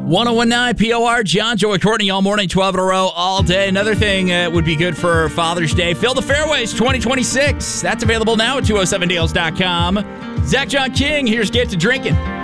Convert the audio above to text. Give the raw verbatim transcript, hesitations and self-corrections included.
one oh one point nine P O R, John, Joey, Courtney, all morning, twelve in a row, all day. Another thing that would be good for Father's Day, Fill the Fairways twenty twenty-six. That's available now at two oh seven deals dot com. Zach John King, here's Get to Drinking.